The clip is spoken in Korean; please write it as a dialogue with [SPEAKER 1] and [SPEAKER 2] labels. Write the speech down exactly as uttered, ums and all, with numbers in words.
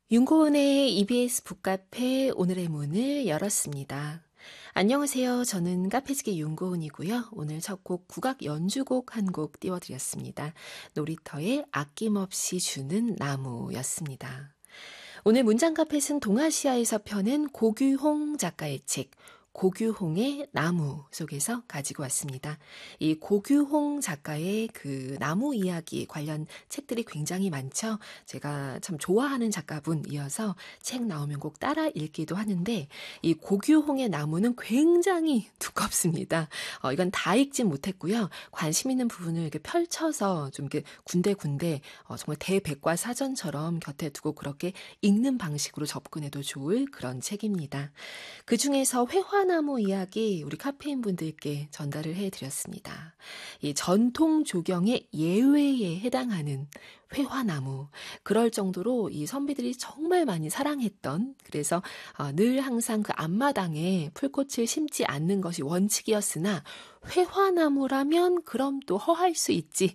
[SPEAKER 1] 윤고은의 이비에스 북카페 오늘의 문을 열었습니다. 안녕하세요. 저는 카페지기 윤고은이고요. 오늘 첫 곡 국악 연주곡 한 곡 띄워드렸습니다. 놀이터에 아낌없이 주는 나무였습니다. 오늘 문장 카펫은 동아시아에서 펴낸 고규홍 작가의 책 고규홍의 나무 속에서 가지고 왔습니다. 이 고규홍 작가의 그 나무 이야기 관련 책들이 굉장히 많죠. 제가 참 좋아하는 작가분이어서 책 나오면 꼭 따라 읽기도 하는데 이 고규홍의 나무는 굉장히 두껍습니다. 어, 이건 다 읽진 못했고요. 관심 있는 부분을 이렇게 펼쳐서 좀 이렇게 군데군데 어, 정말 대백과사전처럼 곁에 두고 그렇게 읽는 방식으로 접근해도 좋을 그런 책입니다. 그 중에서 회화 나무 이야기 우리 카페인 분들께 전달을 해드렸습니다. 이 전통 조경의 예외에 해당하는 회화나무, 그럴 정도로 이 선비들이 정말 많이 사랑했던, 그래서 어, 늘 항상 그 앞마당에 풀꽃을 심지 않는 것이 원칙이었으나 회화나무라면 그럼 또 허할 수 있지